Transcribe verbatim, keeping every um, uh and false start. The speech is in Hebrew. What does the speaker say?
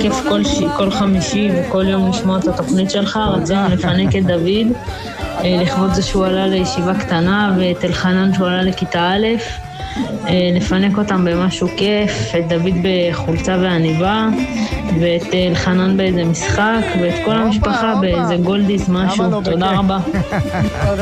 כיף כל, ש... כל חמישי וכל יום לשמוע את התוכנית שלך. רצינו לפנק את דוד, לכבוד זה שהוא עלה לישיבה קטנה, ואת אלחנן שהוא עלה לכיתה א', לפנק אותם במשהו כיף, את דוד בחולצה ועניבה, ואת אלחנן באיזה משחק, ואת כל המשפחה באיזה גולדיס משהו. תודה רבה.